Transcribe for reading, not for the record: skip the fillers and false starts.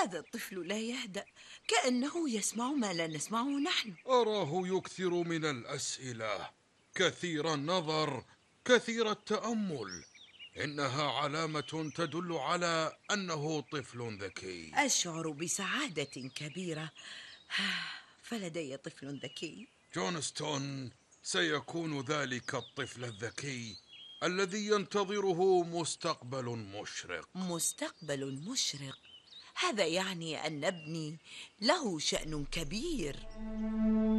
هذا الطفل لا يهدأ، كأنه يسمع ما لا نسمعه نحن. أراه يكثر من الأسئلة، كثير النظر، كثير التأمل. إنها علامة تدل على أنه طفل ذكي. أشعر بسعادة كبيرة. فلدي طفل ذكي. جونستون سيكون ذلك الطفل الذكي الذي ينتظره مستقبل مشرق. مستقبل مشرق؟ هذا يعني أن ابني له شأن كبير.